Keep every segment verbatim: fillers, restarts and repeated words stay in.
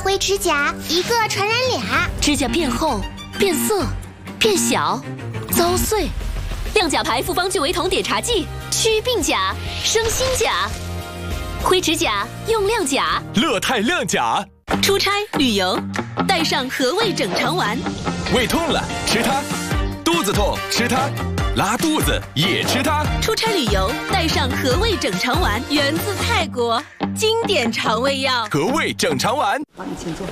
灰指甲一个传染俩， 指甲变厚、变色、变小、遭碎。亮甲牌复方聚维酮碘茶剂，祛病甲、生新甲。灰指甲用亮甲， 乐泰亮甲。 出差旅游，带上和味整肠丸。 胃痛了吃它，肚子痛吃它，拉肚子也吃它。 出差旅游带上和味整肠丸，源自泰国，经典肠胃药。 和味整肠丸。 往你前坐。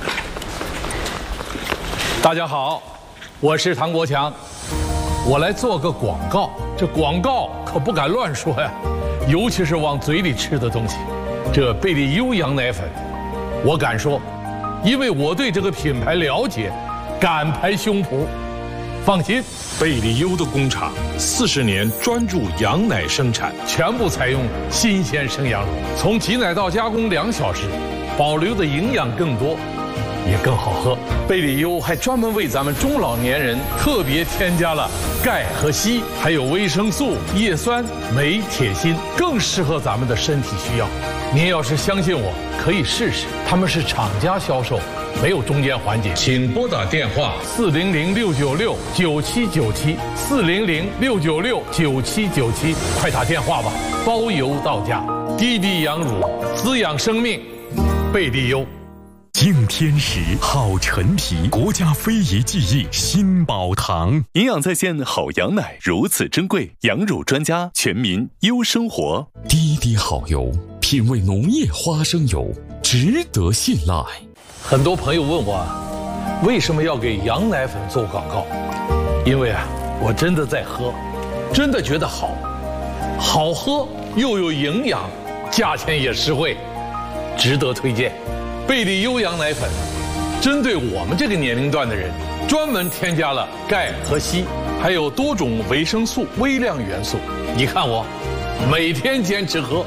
大家好，我是唐国强，我来做个广告。这广告可不敢乱说呀，尤其是往嘴里吃的东西。这贝利优羊奶粉，我敢说，因为我对这个品牌了解，敢拍胸脯。放心， 贝利优的工厂四十年专注羊奶生产， 全部采用新鲜生羊乳，从挤奶到加工两小时，保留的营养更多，也更好喝。贝利优还专门为咱们中老年人特别添加了钙和硒，还有维生素、叶酸、镁、铁、锌，更适合咱们的身体需要。您要是相信我，可以试试，他们是厂家销售，没有中间环节。请拨打电话四零零六九六九七九七四零零六九六九七九七，快打电话吧，包邮到家。低低羊乳，滋养生命，贝利优。 敬天时，好陈皮，国家非遗技艺新宝堂， 营养在线，好羊奶如此珍贵，羊乳专家，全民优生活。 滴滴好油，品味农业花生油，值得信赖。 很多朋友问我，为什么要给羊奶粉做广告？因为啊，我真的在喝，真的觉得好，好喝又有营养，价钱也实惠，值得推荐。贝利优羊奶粉，针对我们这个年龄段的人，专门添加了钙和硒，还有多种维生素、微量元素。你看我，每天坚持喝。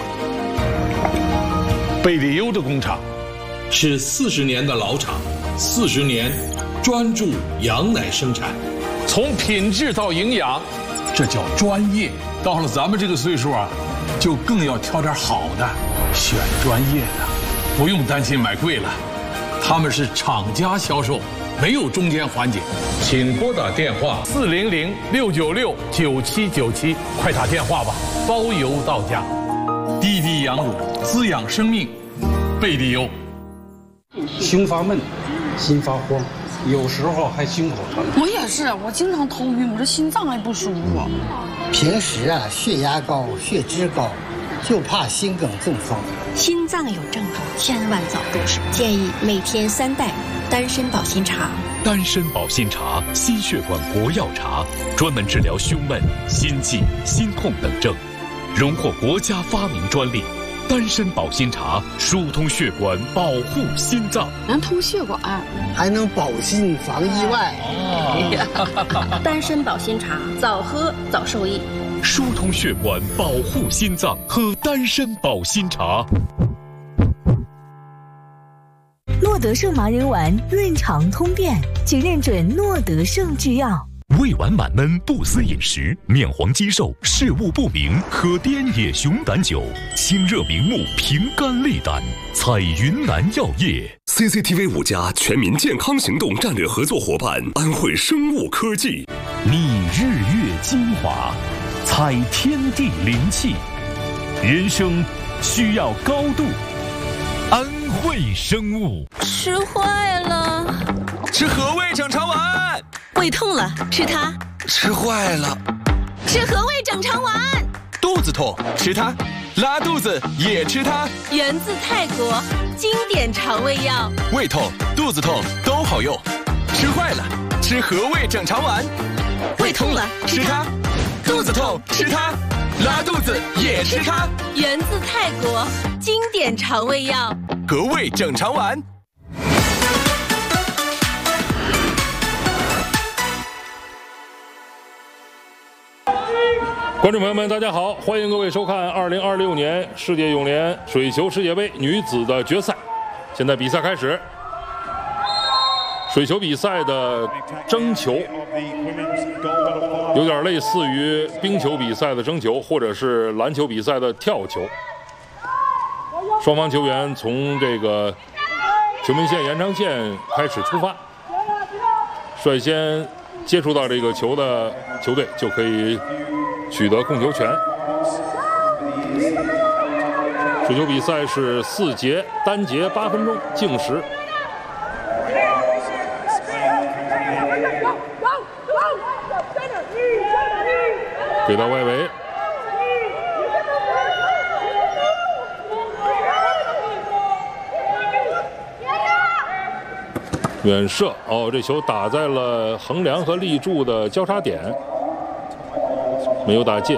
贝利优的工厂是四十年的老厂，四十年专注羊奶生产，从品质到营养，这叫专业。到了咱们这个岁数啊，就更要挑点好的，选专业的。不用担心买贵了，他们是厂家销售，没有中间环节。请拨打电话四零零六九六九七九七，快打电话吧，包邮到家。滴滴羊乳，滋养生命，贝利优。 胸发闷，心发慌，有时候还心口疼。 我也是，我经常头晕，我这心脏还不舒服。 平时啊，血压高，血脂高，就怕心梗中风。 心脏有症状，千万早入手。建议每天三袋丹参保心茶。 丹参保心茶，心血管国药茶，专门治疗胸闷、心悸、心痛等症，荣获国家发明专利。丹参保心茶疏通血管，保护心脏， 能通血管， 还能保心防意外。 哦、丹参保心茶，早喝早受益。 疏通血管，保护心脏，喝丹参保心茶。 诺德胜麻仁丸润肠通便，请认准诺德胜制药。 胃脘满闷，不思饮食，面黄肌瘦，视物不明，喝滇野熊胆酒，清热明目，平肝利胆。彩云南药业 C C T V 五家全民健康行动战略合作伙伴安徽生物科技， 你日月精华，采天地灵气，人生需要高度。安徽生物。 吃坏了， 吃和味整肠丸。 胃痛了吃它， 吃坏了吃和味整肠丸。 肚子痛吃它，拉肚子也吃它。 源自泰国，经典肠胃药。 胃痛、肚子痛都好用，吃坏了吃和味整肠丸。 胃痛了吃它， 肚子痛吃它，拉肚子也吃它。 源自泰国，经典肠胃药。 和味整肠丸。 观众朋友们，大家好，欢迎各位收看二零二六年世界泳联水球世界杯女子的决赛。现在比赛开始，水球比赛的争球有点类似于冰球比赛的争球，或者是篮球比赛的跳球。双方球员从这个球门线延长线开始出发，率先接触到这个球的球队就可以取得控球权。水球比赛是四节，单节八分钟，计时。给到外围。 远射哦，这球打在了横梁和立柱的交叉点，没有打进。